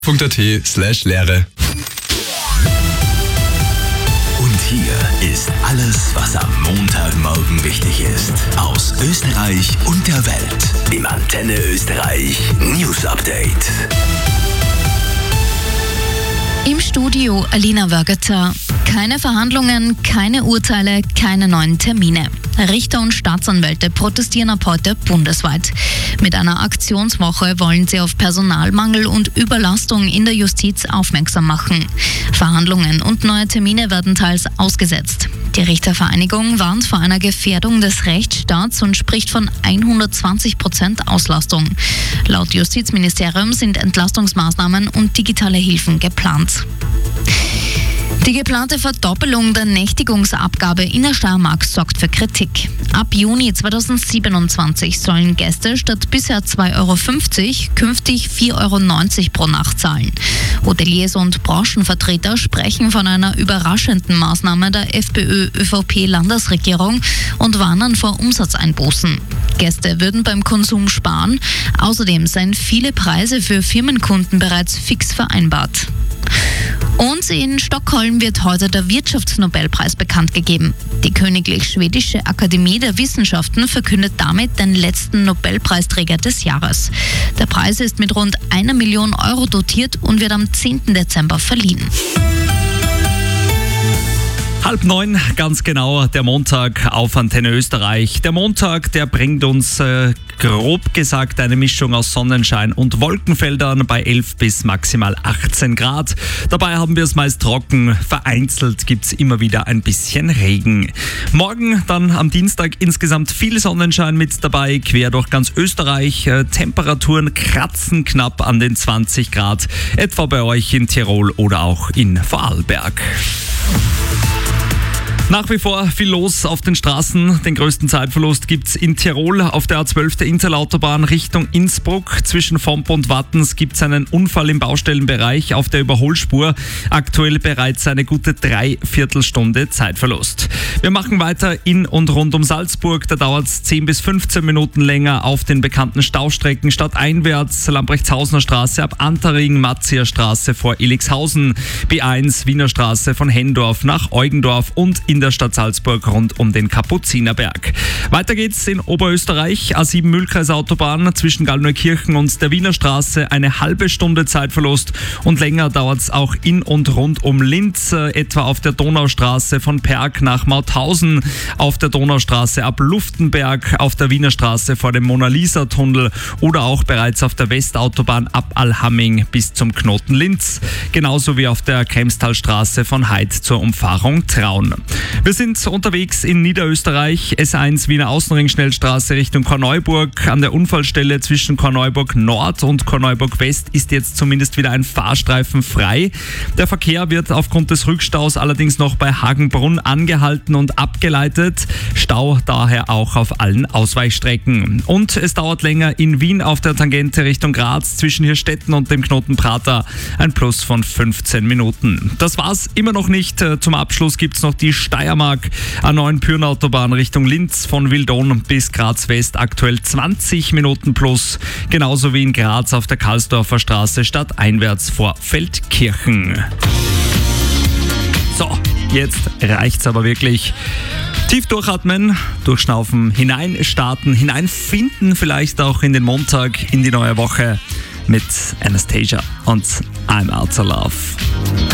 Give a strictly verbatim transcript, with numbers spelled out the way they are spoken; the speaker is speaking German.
.at slash Lehre. Und hier ist alles, was am Montagmorgen wichtig ist. Aus Österreich und der Welt. Im Antenne Österreich News Update. Im Studio Alina Wörgeter. Keine Verhandlungen, keine Urteile, keine neuen Termine. Richter und Staatsanwälte protestieren ab heute bundesweit. Mit einer Aktionswoche wollen sie auf Personalmangel und Überlastung in der Justiz aufmerksam machen. Verhandlungen und neue Termine werden teils ausgesetzt. Die Richtervereinigung warnt vor einer Gefährdung des Rechtsstaats und spricht von hundertzwanzig Prozent Auslastung. Laut Justizministerium sind Entlastungsmaßnahmen und digitale Hilfen geplant. Die geplante Verdoppelung der Nächtigungsabgabe in der Steiermark sorgt für Kritik. Ab Juni zweitausendsiebenundzwanzig sollen Gäste statt bisher zwei Euro fünfzig künftig vier Euro neunzig pro Nacht zahlen. Hoteliers und Branchenvertreter sprechen von einer überraschenden Maßnahme der FPÖ-ÖVP-Landesregierung und warnen vor Umsatzeinbußen. Gäste würden beim Konsum sparen. Außerdem seien viele Preise für Firmenkunden bereits fix vereinbart. Und in Stockholm wird heute der Wirtschaftsnobelpreis bekannt gegeben. Die Königlich Schwedische Akademie der Wissenschaften verkündet damit den letzten Nobelpreisträger des Jahres. Der Preis ist mit rund einer Million Euro dotiert und wird am zehnten Dezember verliehen. Halb neun, ganz genau, der Montag auf Antenne Österreich. Der Montag, der bringt uns äh, grob gesagt eine Mischung aus Sonnenschein und Wolkenfeldern bei elf bis maximal achtzehn Grad. Dabei haben wir es meist trocken, vereinzelt gibt es immer wieder ein bisschen Regen. Morgen dann am Dienstag insgesamt viel Sonnenschein mit dabei, quer durch ganz Österreich. Äh, Temperaturen kratzen knapp an den zwanzig Grad, etwa bei euch in Tirol oder auch in Vorarlberg. Nach wie vor viel los auf den Straßen. Den größten Zeitverlust gibt's in Tirol. Auf der A zwölf der Interlautobahn Richtung Innsbruck. Zwischen Vomp und Wattens gibt's einen Unfall im Baustellenbereich auf der Überholspur. Aktuell bereits eine gute Dreiviertelstunde Zeitverlust. Wir machen weiter in und rund um Salzburg. Da dauert's zehn bis fünfzehn Minuten länger auf den bekannten Staustrecken stadteinwärts. Lambrechtshausener Straße ab Antaring, Matzia Straße vor Illigshausen, B eins Wiener Straße von Hendorf nach Eugendorf und in der Stadt Salzburg rund um den Kapuzinerberg. Weiter geht's in Oberösterreich, A sieben Mühlkreisautobahn zwischen Gallneukirchen und der Wiener Straße, eine halbe Stunde Zeitverlust und länger dauert's auch in und rund um Linz, etwa auf der Donaustraße von Perg nach Mauthausen, auf der Donaustraße ab Luftenberg, auf der Wiener Straße vor dem Mona-Lisa-Tunnel oder auch bereits auf der Westautobahn ab Allhamming bis zum Knoten Linz, genauso wie auf der Kremstalstraße von Heid zur Umfahrung Traun. Wir sind unterwegs in Niederösterreich, S eins Wiener Außenring-Schnellstraße Richtung Korneuburg. An der Unfallstelle zwischen Korneuburg Nord und Korneuburg West ist jetzt zumindest wieder ein Fahrstreifen frei. Der Verkehr wird aufgrund des Rückstaus allerdings noch bei Hagenbrunn angehalten und abgeleitet. Stau daher auch auf allen Ausweichstrecken. Und es dauert länger in Wien auf der Tangente Richtung Graz zwischen Hirstetten und dem Knoten Prater. Ein Plus von fünfzehn Minuten. Das war's immer noch nicht. Zum Abschluss gibt's noch die Steiermark, A neun Pyrnautobahn Richtung Linz von Wildon bis Graz West, aktuell zwanzig Minuten plus, genauso wie in Graz auf der Karlsdorfer Straße stadteinwärts vor Feldkirchen. So, jetzt reicht's aber wirklich. Tief durchatmen, durchschnaufen, hineinstarten, hineinfinden vielleicht auch in den Montag, in die neue Woche mit Anastasia und I'm Out to Love.